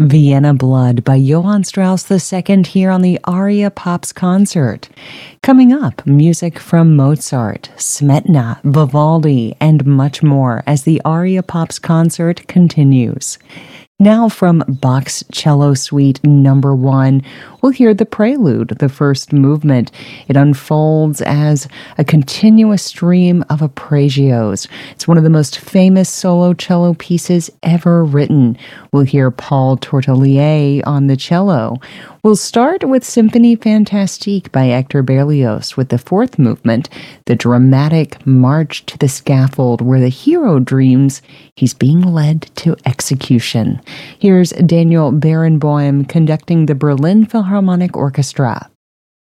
Vienna Blood by Johann Strauss II here on the Aria Pops concert. Coming up, music from Mozart, Smetana, Vivaldi, and much more as the Aria Pops concert continues. Now from Bach's Cello Suite Number 1, we'll hear the prelude, the first movement. It unfolds as a continuous stream of arpeggios. It's one of the most famous solo cello pieces ever written. We'll hear Paul Tortelier on the cello. We'll start with Symphonie Fantastique by Hector Berlioz with the fourth movement, the dramatic march to the scaffold where the hero dreams he's being led to execution. Here's Daniel Barenboim conducting the Berlin Philharmonic Orchestra.